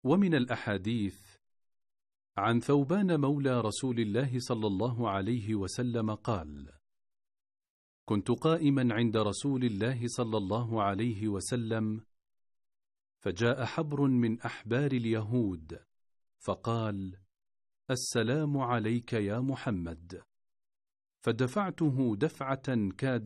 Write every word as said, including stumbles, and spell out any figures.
ومن الأحاديث عن ثوبان مولى رسول الله صلى الله عليه وسلم قال: كنت قائما عند رسول الله صلى الله عليه وسلم، فجاء حبر من أحبار اليهود فقال: السلام عليك يا محمد، فدفعته دفعة كاد